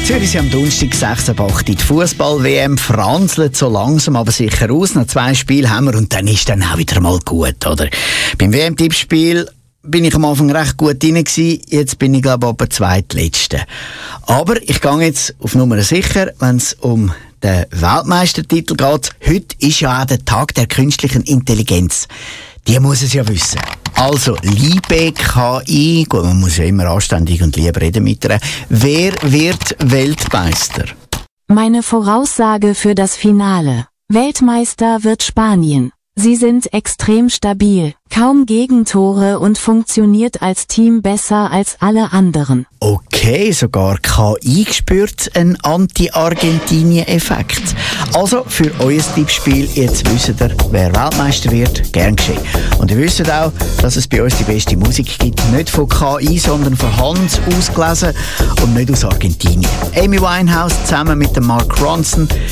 Zürich sind am Donnerstag 6:08 die Fußball-WM franzelt so langsam aber sicher aus. Noch 2 Spiele haben wir und dann ist dann auch wieder mal gut, oder? Beim WM-Tippspiel bin ich am Anfang recht gut drin gewesen. Jetzt bin ich, glaube ich, aber zweitletzte. Aber ich gehe jetzt auf Nummer sicher, wenn es um den Weltmeistertitel geht. Heute ist ja auch der Tag der künstlichen Intelligenz. Die muss es ja wissen. Also, liebe KI, gut, man muss ja immer anständig und lieb reden mit ihr. Wer wird Weltmeister? Meine Voraussage für das Finale. Weltmeister wird Spanien. Sie sind extrem stabil, kaum Gegentore und funktioniert als Team besser als alle anderen. Okay, sogar KI spürt einen Anti-Argentinien-Effekt. Also, für euer Tippspiel, jetzt wisst ihr, wer Weltmeister wird, gern geschehen. Und ihr wisst auch, dass es bei uns die beste Musik gibt, nicht von KI, sondern von Hand ausgelesen und nicht aus Argentinien. Amy Winehouse zusammen mit dem Mark Ronson,